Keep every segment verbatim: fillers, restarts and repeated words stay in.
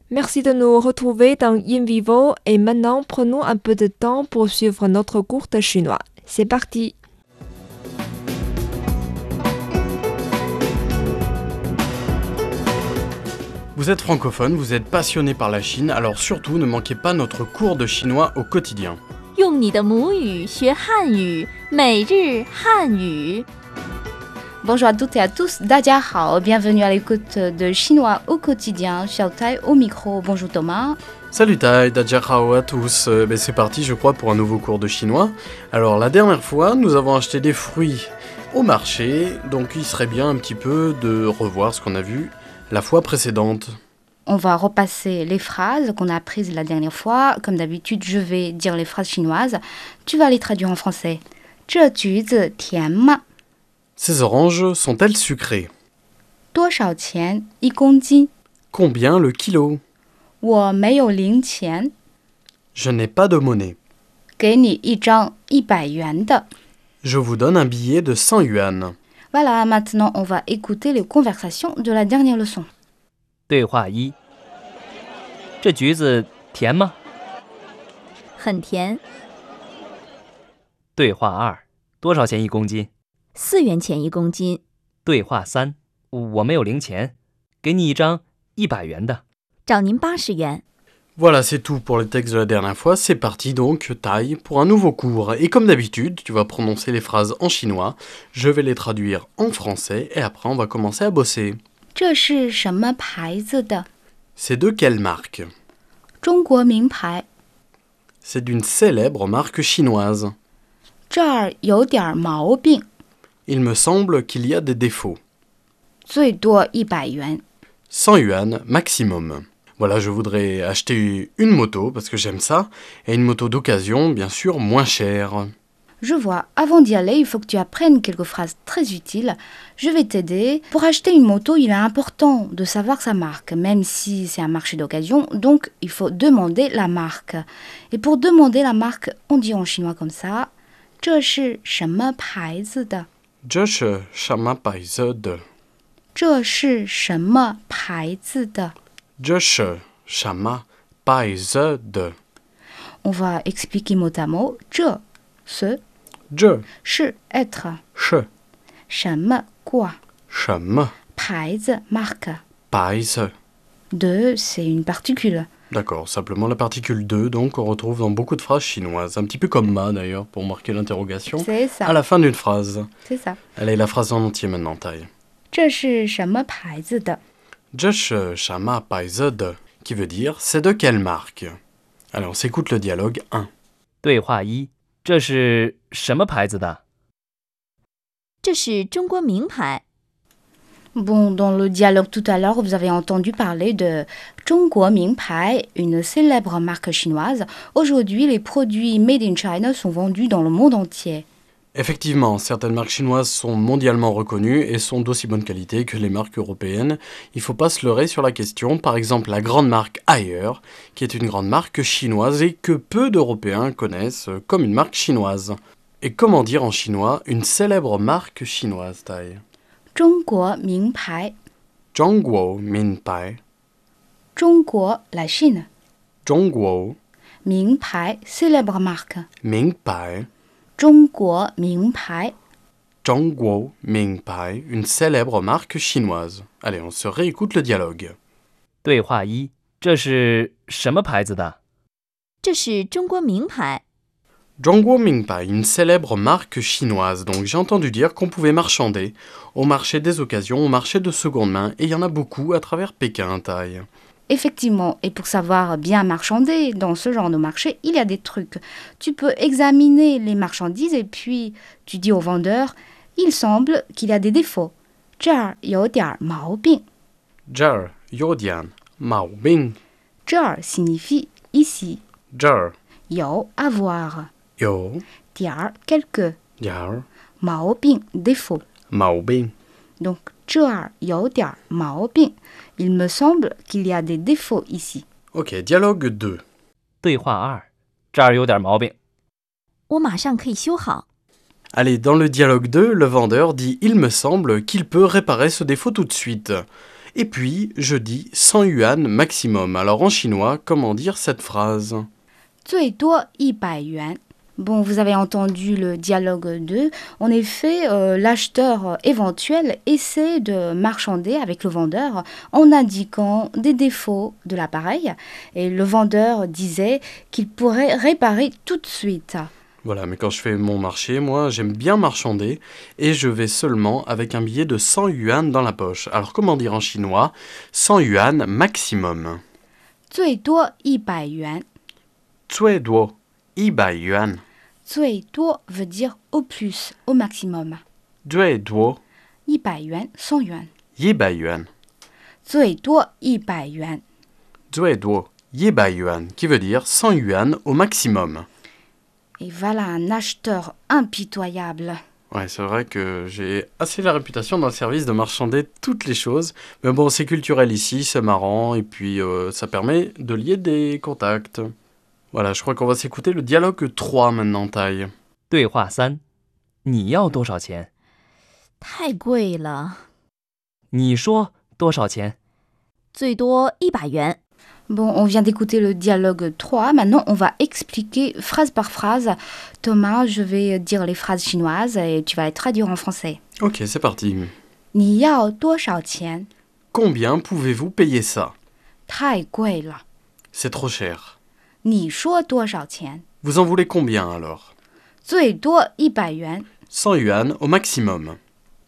Merci de nous retrouver dans In Vivo et maintenant prenons un peu de temps pour suivre notre cours de chinois. C'est parti! Vous êtes francophone, vous êtes passionné par la Chine, alors surtout ne manquez pas notre cours de chinois au quotidien. 用你的母语学汉语，每日汉语。 Bonjour à toutes et à tous, 大家好, bienvenue à l'écoute de Chinois au quotidien, Xiao Tai au micro, bonjour Thomas. Salut Tai, Dajiahao à tous, euh, ben c'est parti je crois pour un nouveau cours de chinois. Alors la dernière fois, nous avons acheté des fruits au marché, donc il serait bien un petit peu de revoir ce qu'on a vu la fois précédente. On va repasser les phrases qu'on a apprises la dernière fois. Comme d'habitude, je vais dire les phrases chinoises. Tu vas les traduire en français. 这橘子甜吗? Ces oranges sont-elles sucrées? 多少钱一公斤? Combien le kilo? 我没有零钱. Je n'ai pas de monnaie. 给你一张一百元的. Je vous donne un billet de cent yuan. Voilà, maintenant on va écouter les conversations de la dernière leçon. 对话一：这橘子甜吗？ 很甜。 对话二：多少钱一公斤？ 四元钱一公斤。 对话三：我没有零钱，给你一张一百元的。 找您八十元。 Voilà, c'est tout pour le texte de la dernière fois. C'est parti donc, Tai, pour un nouveau cours. Et comme d'habitude, tu vas prononcer les phrases en chinois, je vais les traduire en français et après on va commencer à bosser. 这是什么牌子的? C'est de quelle marque? 中国名牌。 C'est d'une célèbre marque chinoise. 这儿有点毛病。 Il me semble qu'il y a des défauts. 最多一百元。 cent yuan maximum. Voilà, je voudrais acheter une moto parce que j'aime ça, et une moto d'occasion, bien sûr, moins chère. Je vois, avant d'y aller, il faut que tu apprennes quelques phrases très utiles. Je vais t'aider. Pour acheter une moto, il est important de savoir sa marque, même si c'est un marché d'occasion, donc il faut demander la marque. Et pour demander la marque, on dit en chinois comme ça, 这是什么牌子的? 这是什么牌子的? 这是什么牌子的? 这是什么牌子的? On va expliquer mot à mot. 这 ce 这是 être 是什么 quoi 什么牌子 marque 牌子? de c'est une particule. D'accord, simplement la particule de, donc on retrouve dans beaucoup de phrases chinoises, un petit peu comme ma d'ailleurs, pour marquer l'interrogation, C'est ça. à la fin d'une phrase. C'est ça. Allez, la phrase en entier maintenant, Tai. 这是什么牌子的? 这是什么牌子的? Qui veut dire c'est de quelle marque? Allez, on s'écoute le dialogue un. 对话一：这是什么牌子的？ 这是中国名牌。 Bon, dans le dialogue tout à l'heure, vous avez entendu parler de 中国名牌, une célèbre marque chinoise. Aujourd'hui, les produits made in China sont vendus dans le monde entier. Effectivement, certaines marques chinoises sont mondialement reconnues et sont d'aussi bonne qualité que les marques européennes. Il ne faut pas se leurrer sur la question. Par exemple, la grande marque Haier, qui est une grande marque chinoise et que peu d'Européens connaissent comme une marque chinoise. Et comment dire en chinois une célèbre marque chinoise, Tai? 中国名牌. Zhongguo Minpai. 中国 la Chine. Zhongguo 名牌 célèbre marque. Minpai. 中国名牌. Zhongguo Minpai, une célèbre marque chinoise. Allez, on se réécoute le dialogue. 对话一：这是什么牌子的？ 这是中国名牌。 Zhongguo Minpai, une célèbre marque chinoise. Donc j'ai entendu dire qu'on pouvait marchander au marché des occasions, au marché de seconde main, et il y en a beaucoup à travers Pékin, Tai. Effectivement, et pour savoir bien marchander dans ce genre de marché, il y a des trucs. Tu peux examiner les marchandises et puis tu dis au vendeur, il semble qu'il y a des défauts. 这儿有点毛病. 这儿有点毛病. 这儿 signifie ici. 这儿有 avoir. 有点儿 quelque. 点儿毛病 défaut. 毛病. Donc 这儿有点毛病. Il me semble qu'il y a des défauts ici. Ok, dialogue deux. 对话二：这儿有点毛病。 我马上可以修好。 Allez, dans le dialogue deux, le vendeur dit « Il me semble qu'il peut réparer ce défaut tout de suite ». Et puis, je dis cent yuan maximum. Alors en chinois, comment dire cette phrase ? 最多一百元. Bon, vous avez entendu le dialogue deux. En effet, euh, l'acheteur éventuel essaie de marchander avec le vendeur en indiquant des défauts de l'appareil. Et le vendeur disait qu'il pourrait réparer tout de suite. Voilà, mais quand je fais mon marché, moi, j'aime bien marchander et je vais seulement avec un billet de cent yuan dans la poche. Alors comment dire en chinois ? cent yuan maximum. 最多一百元. 最多一百元. 最多 veut dire au plus, au maximum. 最多一百元, cent yuan. 一百元. 最多一百元. 最多一百元, qui veut dire cent yuan au maximum. Et voilà un acheteur impitoyable. Ouais, c'est vrai que j'ai assez la réputation dans le service de marchander toutes les choses. Mais bon, c'est culturel ici, c'est marrant, et puis euh, ça permet de lier des contacts. Voilà, je crois qu'on va s'écouter le dialogue trois maintenant, Taille. 对话三，你要多少钱？ 太贵了， 你说多少钱？ 最多一百元。 Bon, on vient d'écouter le dialogue trois. Maintenant, on va expliquer phrase par phrase. Thomas, je vais dire les phrases chinoises et tu vas les traduire en français. Ok, c'est parti. 你要多少钱? Combien pouvez-vous payer ça ? 太贵了. C'est trop cher. 你说多少钱? Vous en voulez combien alors ? 最多一百元. cent yuan au maximum.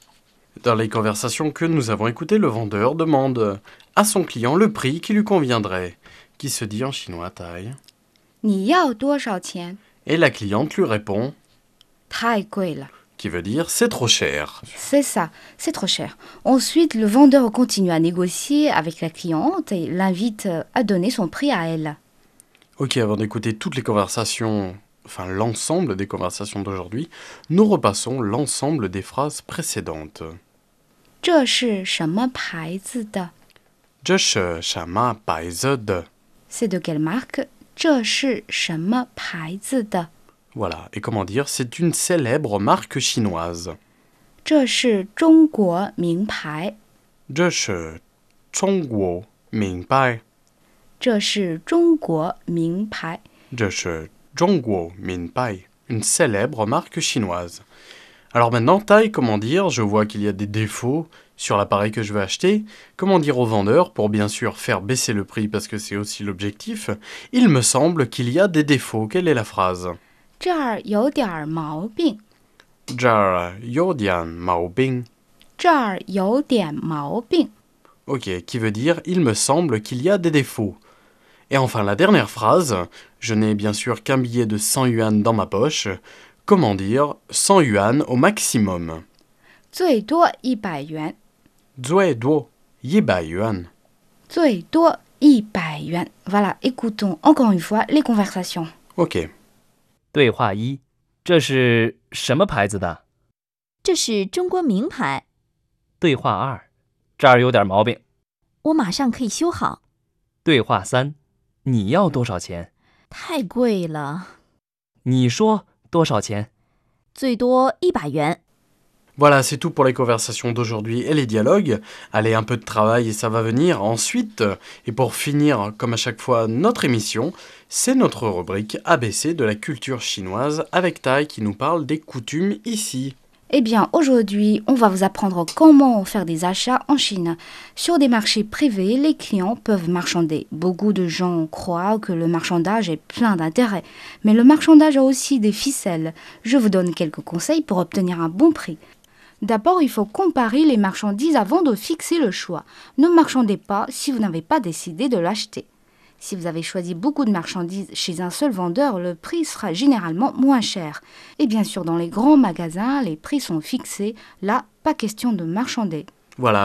Dans les conversations que nous avons écoutées, le vendeur demande à son client le prix qui lui conviendrait, qui se dit en chinois taille. 你要多少钱? Et la cliente lui répond, 太贵了. qui veut dire c'est trop cher. C'est ça, c'est trop cher. Ensuite, le vendeur continue à négocier avec la cliente et l'invite à donner son prix à elle. Ok, avant d'écouter toutes les conversations, enfin l'ensemble des conversations d'aujourd'hui, nous repassons l'ensemble des phrases précédentes. 这是什么牌子的? 这是什么牌子的? C'est de quelle marque? 这是什么牌子的? Voilà, et comment dire, c'est une célèbre marque chinoise. 这是中国名牌. 这是中国名牌. 这是中国名牌. 这是中国名牌. Une célèbre marque chinoise. Alors maintenant, taille, comment dire, je vois qu'il y a des défauts sur l'appareil que je vais acheter. Comment dire au vendeur, pour bien sûr faire baisser le prix parce que c'est aussi l'objectif, il me semble qu'il y a des défauts. Quelle est la phrase ? 这儿有点毛病. 这儿有点毛病. 这儿有点毛病. Ok, qui veut dire il me semble qu'il y a des défauts. Et enfin la dernière phrase, je n'ai bien sûr qu'un billet de cent yuan dans ma poche. Comment dire cent yuan au maximum? 最多一百元. 最多一百元. 最多一百元. Voilà, écoutons encore une fois les conversations. Ok. 对话一，这是什么牌子的？ 这是中国名牌， 对话二，这儿有点毛病。 我马上可以修好。 对话三，你要多少钱？ 太贵了， 你说多少钱？ 最多一百元。 Voilà, c'est tout pour les conversations d'aujourd'hui et les dialogues. Allez, un peu de travail et ça va venir ensuite. Et pour finir, comme à chaque fois, notre émission, c'est notre rubrique A B C de la culture chinoise avec Tai qui nous parle des coutumes ici. Eh bien, aujourd'hui, on va vous apprendre comment faire des achats en Chine. Sur des marchés privés, les clients peuvent marchander. Beaucoup de gens croient que le marchandage est plein d'intérêt. Mais le marchandage a aussi des ficelles. Je vous donne quelques conseils pour obtenir un bon prix. D'abord, il faut comparer les marchandises avant de fixer le choix. Ne marchandez pas si vous n'avez pas décidé de l'acheter. Si vous avez choisi beaucoup de marchandises chez un seul vendeur, le prix sera généralement moins cher. Et bien sûr, dans les grands magasins, les prix sont fixés. Là, pas question de marchander. Voilà,